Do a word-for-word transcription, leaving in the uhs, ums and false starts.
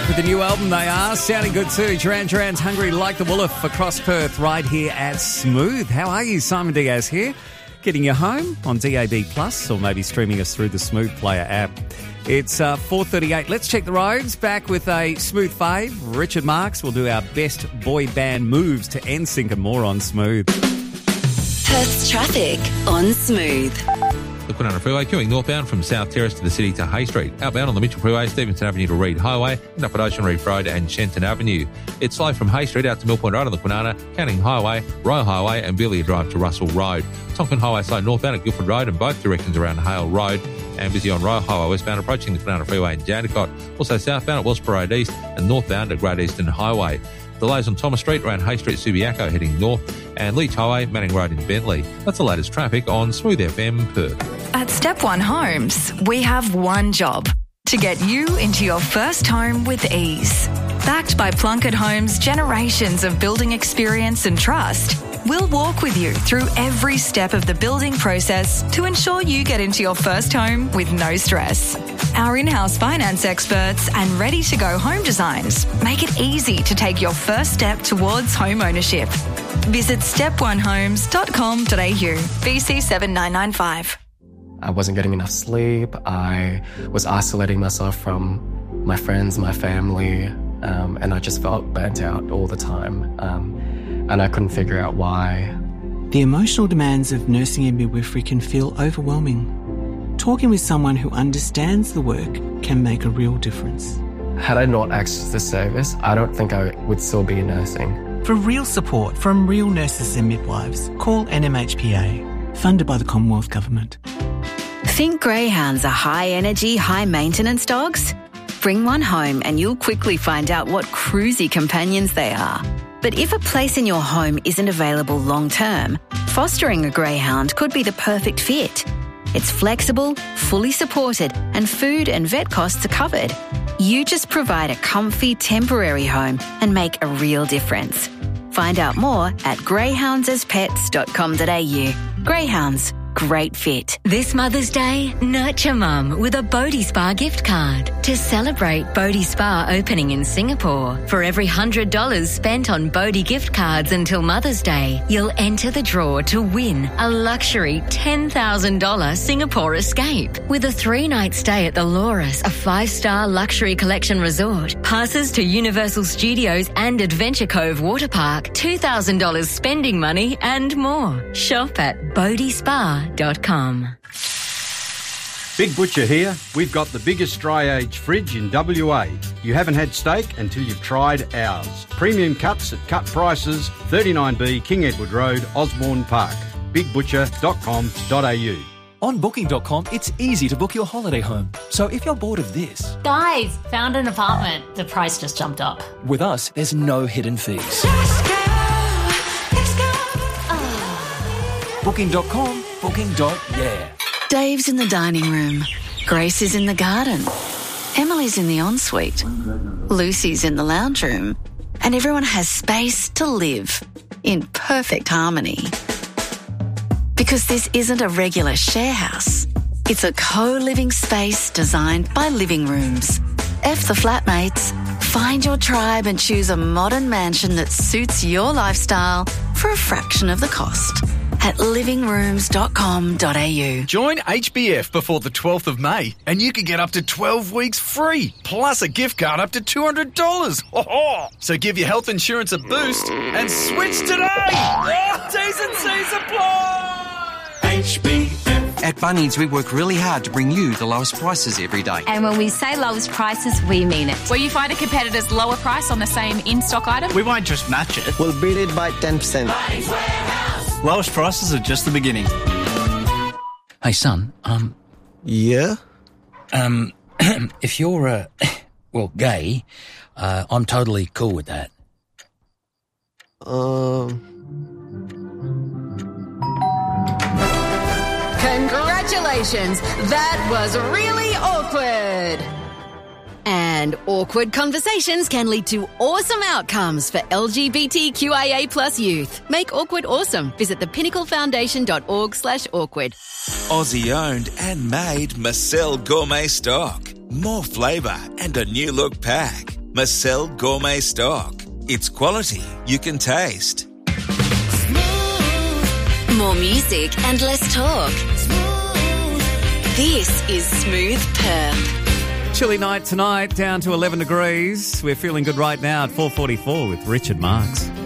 back with a new album. They are sounding good too. Duran Duran's Hungry Like the Wolf across Perth right here at Smooth. How are you? Simon Diaz here, getting you home on D A B Plus or maybe streaming us through the Smooth Player app. It's uh, four thirty-eight. Let's check the roads. Back with a Smooth fave. Richard Marks will do our best boy band moves to N Sync and more on Smooth. Perth's traffic on Smooth. The Kwinana Freeway queuing northbound from South Terrace to the city to Hay Street. Outbound on the Mitchell Freeway, Stevenson Avenue to Reed Highway, and up at Ocean Reef Road and Shenton Avenue. It's slow from Hay Street out to Mill Point Road on the Kwinana, Canning Highway, Royal Highway and Billy Drive to Russell Road. Tonkin Highway slow northbound at Guildford Road and both directions around Hale Road. And busy on Royal Highway westbound approaching the Kwinana Freeway in Jandakot. Also southbound at Wellsborough Road East and northbound at Great Eastern Highway. Delays on Thomas Street around Hay Street, Subiaco heading north, and Leach Highway, Manning Road in Bentley. That's the latest traffic on Smooth F M Perth. At Step One Homes, we have one job: to get you into your first home with ease. Backed by Plunkett Homes' generations of building experience and trust, we'll walk with you through every step of the building process to ensure you get into your first home with no stress. Our in-house finance experts and ready-to-go home designs make it easy to take your first step towards home ownership. Visit step one homes dot com dot a u, B C seven nine nine five. I wasn't getting enough sleep. I was isolating myself from my friends, my family, um, and I just felt burnt out all the time. Um, and I couldn't figure out why. The emotional demands of nursing and midwifery can feel overwhelming. Talking with someone who understands the work can make a real difference. Had I not accessed the service, I don't think I would still be nursing. For real support from real nurses and midwives, call N M H P A, funded by the Commonwealth Government. Think greyhounds are high-energy, high-maintenance dogs? Bring one home and you'll quickly find out what cruisy companions they are. But if a place in your home isn't available long-term, fostering a greyhound could be the perfect fit. It's flexible, fully supported, and food and vet costs are covered. You just provide a comfy, temporary home and make a real difference. Find out more at greyhounds as pets dot com dot a u. Greyhounds. Great fit. This Mother's Day, nurture Mum with a Bodhi Spa gift card to celebrate Bodhi Spa opening in Singapore. For every one hundred dollars spent on Bodhi gift cards until Mother's Day, you'll enter the draw to win a luxury ten thousand dollars Singapore escape with a three-night stay at the Loris, a five-star luxury collection resort, passes to Universal Studios and Adventure Cove Water Park, two thousand dollars spending money and more. Shop at bodhi spa dot com. Big Butcher here. We've got the biggest dry age fridge in W A. You haven't had steak until you've tried ours. Premium cuts at cut prices, thirty-nine B King Edward Road, Osborne Park. big butcher dot com dot a u. On booking dot com, it's easy to book your holiday home. So if you're bored of this... Guys, found an apartment. The price just jumped up. With us, there's no hidden fees. Let's go, let's go. booking dot com, booking dot yeah. Dave's in the dining room. Grace is in the garden. Emily's in the ensuite. Lucy's in the lounge room. And everyone has space to live in perfect harmony. Because this isn't a regular share house. It's a co-living space designed by Living Rooms. F the flatmates. Find your tribe and choose a modern mansion that suits your lifestyle for a fraction of the cost at living rooms dot com dot a u. Join H B F before the twelfth of May and you can get up to twelve weeks free, plus a gift card up to two hundred dollars. Oh-ho! So give your health insurance a boost and switch today! Oh, T's and C's apply! H B F. At Bunnings, we work really hard to bring you the lowest prices every day. And when we say lowest prices, we mean it. Where you find a competitor's lower price on the same in-stock item, we won't just match it. We'll beat it by ten percent. Bunnings Warehouse. Lowest prices are just the beginning. Hey, son, um... Yeah? Um, if you're, uh, well, gay, uh, I'm totally cool with that. Um... Congratulations! That was really awkward! And awkward conversations can lead to awesome outcomes for L G B T Q I A plus youth. Make awkward awesome. Visit the pinnacle foundation dot org slash awkward. Aussie owned and made Marcel Gourmet Stock. More flavour and a new look pack. Marcel Gourmet Stock. It's quality you can taste. More music and less talk. This is Smooth Perth. Chilly night tonight, down to eleven degrees. We're feeling good right now at four forty-four with Richard Marks.